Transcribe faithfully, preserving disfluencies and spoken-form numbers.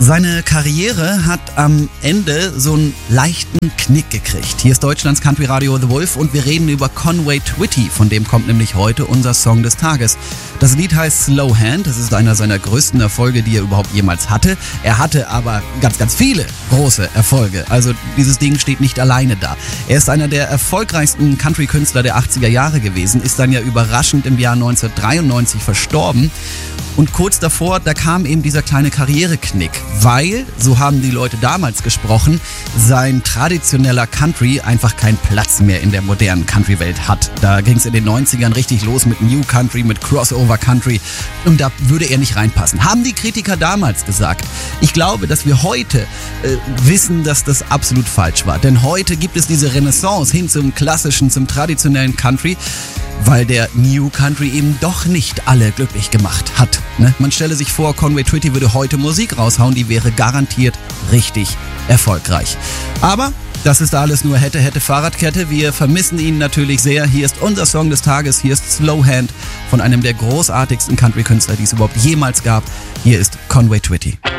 Seine Karriere hat am Ende so einen leichten Knick gekriegt. Hier ist Deutschlands Country Radio The Wolf und wir reden über Conway Twitty, von dem kommt nämlich heute unser Song des Tages. Das Lied heißt Slow Hand, das ist einer seiner größten Erfolge, die er überhaupt jemals hatte. Er hatte aber ganz, ganz viele große Erfolge, also dieses Ding steht nicht alleine da. Er ist einer der erfolgreichsten Country-Künstler der achtziger Jahre gewesen, ist dann ja überraschend im Jahr neunzehnhundertdreiundneunzig verstorben. Und kurz davor, da kam eben dieser kleine Karriereknick, weil, so haben die Leute damals gesprochen, sein traditioneller Country einfach keinen Platz mehr in der modernen Country-Welt hat. Da ging es in den neunzigern richtig los mit New Country, mit Crossover Country und da würde er nicht reinpassen. Haben die Kritiker damals gesagt. Ich glaube, dass wir heute äh, wissen, dass das absolut falsch war. Denn heute gibt es diese Renaissance hin zum klassischen, zum traditionellen Country, weil der New Country eben doch nicht alle glücklich gemacht hat. Ne? Man stelle sich vor, Conway Twitty würde heute Musik raushauen, die wäre garantiert richtig erfolgreich. Aber das ist alles nur hätte, hätte, Fahrradkette. Wir vermissen ihn natürlich sehr. Hier ist unser Song des Tages. Hier ist Slow Hand von einem der großartigsten Country-Künstler, die es überhaupt jemals gab. Hier ist Conway Twitty.